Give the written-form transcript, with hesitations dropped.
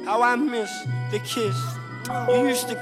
How I miss the kiss you used to